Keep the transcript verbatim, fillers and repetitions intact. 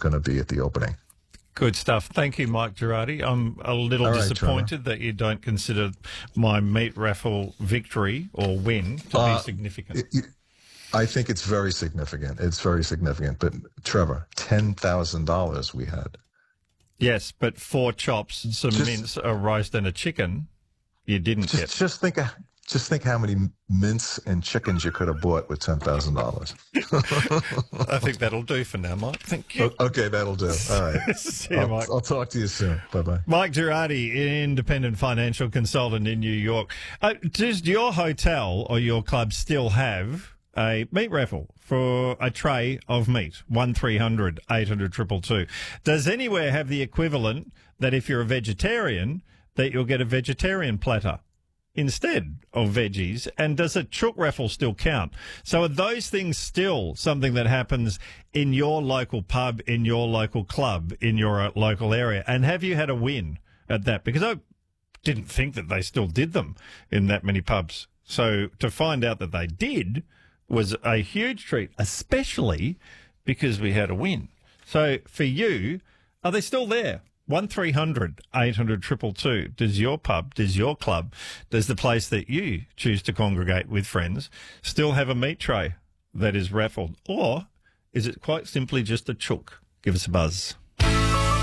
going to be at the opening. Good stuff. Thank you, Mike Girardi. I'm a little All right, disappointed that you don't consider my meat raffle victory or win to Uh, be significant. It- it- I think it's very significant. It's very significant. But Trevor, ten thousand dollars we had. Yes, but four chops, some Just- mince, a roast, and a chicken, you didn't Just get. just think of- just think how many mince and chickens you could have bought with ten thousand dollars. I think that'll do for now, Mike. Thank you. Okay, that'll do. All right. See you, I'll, Mike. I'll talk to you soon. Bye bye. Mike Girardi, independent financial consultant in New York. Uh, does your hotel or your club still have a meat raffle for a tray of meat? one three hundred eight hundred two two two. Does anywhere have the equivalent that if you're a vegetarian, that you'll get a vegetarian platter instead of veggies? And does a chook raffle still count? So are those things still something that happens in your local pub, in your local club, in your uh, local area? And have you had a win at that? Because I didn't think that they still did them in that many pubs. So to find out that they did was a huge treat, especially because we had a win. So for you, are they still there? one three hundred eight hundred two two two. Does your pub, does your club, does the place that you choose to congregate with friends still have a meat tray that is raffled? Or is it quite simply just a chook? Give us a buzz.